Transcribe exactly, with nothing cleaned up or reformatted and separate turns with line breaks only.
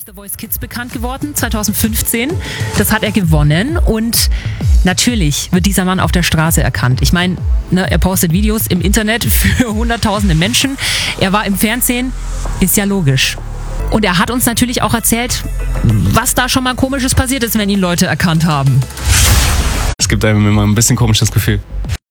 The Voice Kids bekannt geworden, zwanzig fünfzehn. Das hat er gewonnen und natürlich wird dieser Mann auf der Straße erkannt. Ich meine, ne, er postet Videos im Internet für hunderttausende Menschen. Er war im Fernsehen, ist ja logisch. Und er hat uns natürlich auch erzählt, was da schon mal Komisches passiert ist, wenn ihn Leute erkannt haben.
Es gibt einem immer ein bisschen komisches Gefühl.